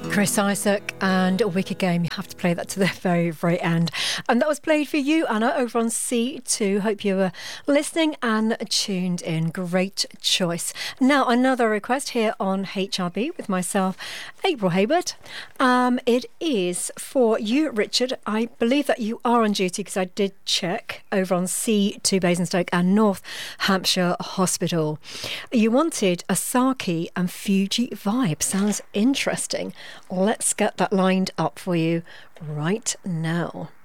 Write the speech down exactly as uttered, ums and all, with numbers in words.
Chris Isaak and A Wicked Game. You have to play that to the very, very end. And that was played for you, Anna, over on C two. Hope you were listening and tuned in. Great choice. Now, another request here on H R B with myself, April Hayward. Um, it is for you, Richard. I believe that you are on duty because I did check over on C two Basingstoke and North Hampshire Hospital. You wanted a Saki and Fuji vibe. Sounds interesting. Let's get that lined up for you right now.